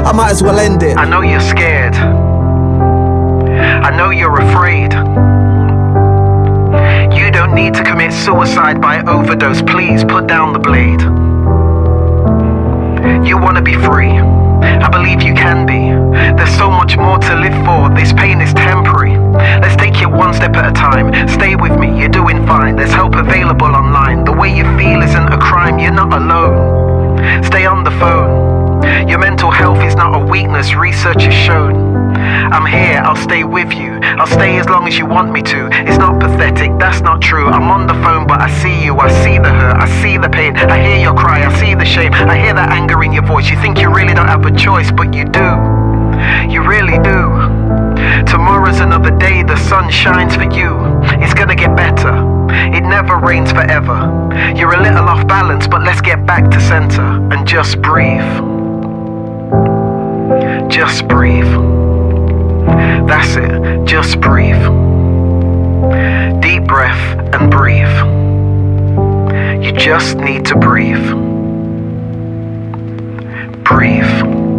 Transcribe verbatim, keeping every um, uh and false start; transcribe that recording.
I might as well end it. I know you're scared. I know you're afraid. You don't need to commit suicide by overdose. Please put down the blade. You want to be free. I believe you can be. There's so much more to live for. This pain is temporary. Let's take it one step at a time. Stay with me, you're doing fine. There's help available online. The way you feel isn't a crime. You're not alone. Stay on the phone. Your mental health is not a weakness. Research has shown. I'm here, I'll stay with you. I'll stay as long as you want me to. It's not pathetic, that's not true. I'm on the phone but I see you. I see the hurt, I see the pain. I hear your cry, I see the shame. I hear that anger in your voice. You think you really don't have a choice, but you do. You really do. Tomorrow's another day, the sun shines for you. It's gonna get better. It never rains forever. You're a little off balance, but let's get back to center and just breathe. Just breathe. That's it, just breathe. Deep breath and breathe. You just need to breathe. Breathe.